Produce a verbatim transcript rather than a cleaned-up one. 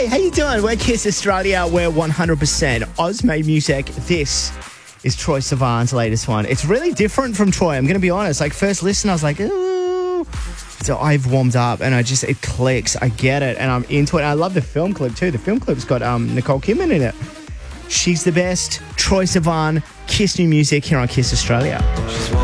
Hey, how you doing? We're Kiss Australia. We're one hundred percent Oz-made music. This is Troye Sivan's latest one. It's really different from Troye. I'm going to be honest. Like, first listen, I was like, ooh. So I've warmed up and I just, it clicks. I get it and I'm into it. And I love the film clip too. The film clip's got um, Nicole Kidman in it. She's the best. Troye Sivan, Kiss New Music here on Kiss Australia. She's